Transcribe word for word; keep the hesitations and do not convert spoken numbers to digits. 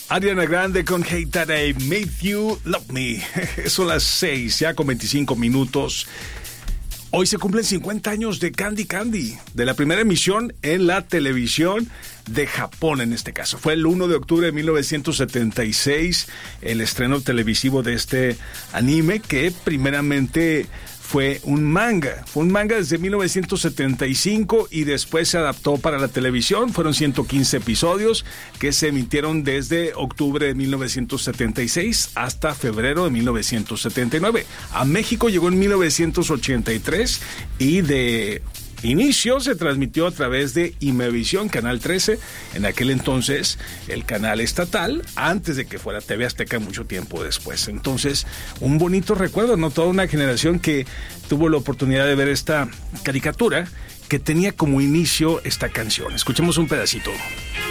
Ariana Grande con Hey That I Made You Love Me. Son las seis, ya con veinticinco minutos. Hoy se cumplen cincuenta años de Candy Candy, de la primera emisión en la televisión de Japón en este caso. Fue el primero de octubre de mil novecientos setenta y seis el estreno televisivo de este anime que primeramente fue un manga. Fue un manga desde mil novecientos setenta y cinco y después se adaptó para la televisión. Fueron ciento quince episodios que se emitieron desde octubre de mil novecientos setenta y seis hasta febrero de mil novecientos setenta y nueve. A México llegó en mil novecientos ochenta y tres y de inicio se transmitió a través de Imevisión, Canal trece, en aquel entonces el canal estatal, antes de que fuera T V Azteca mucho tiempo después. Entonces, un bonito recuerdo, ¿no? Toda una generación que tuvo la oportunidad de ver esta caricatura que tenía como inicio esta canción. Escuchemos un pedacito.